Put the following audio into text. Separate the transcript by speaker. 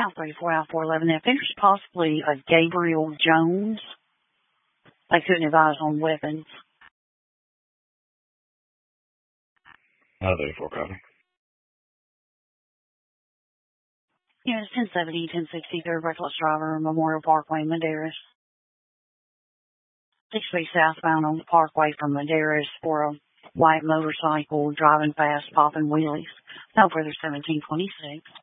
Speaker 1: South 34 out 411. Now, there's possibly a Gabriel Jones. They couldn't advise on weapons.
Speaker 2: Out 34 copy.
Speaker 1: Yeah, it's 1070, 1060, third reckless driver, Memorial Parkway, Madeiras. 6 feet southbound on the parkway from Madeiras for a white motorcycle driving fast, popping wheelies. No further 1726.